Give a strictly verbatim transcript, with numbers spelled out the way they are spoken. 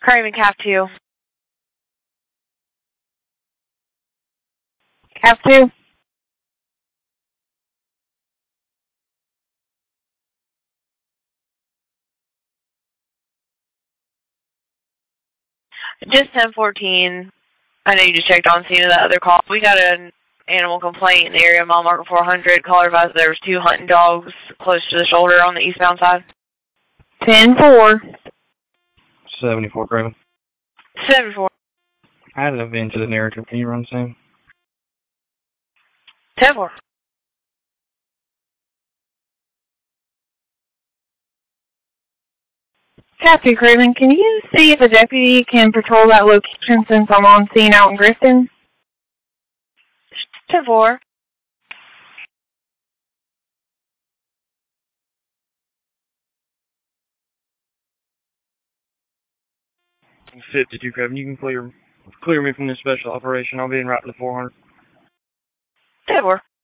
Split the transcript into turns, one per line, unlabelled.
Craven, Cap two. Cap two. Just ten fourteen. I know you just checked on scene of that other call. We got an animal complaint in the area, mile marker four hundred. Caller advised there was two hunting dogs close to the shoulder on the eastbound side. ten four.
seventy-four, Craven.
seventy-four.
Additive into the narrative. Can you run the same?
ten four. Captain Craven, can you see if a deputy can patrol that location since I'm on scene out in Grifton? ten four.
fifty-two, Craven. You can clear clear me from this special operation. I'll be in right to the four hundred.
ten four.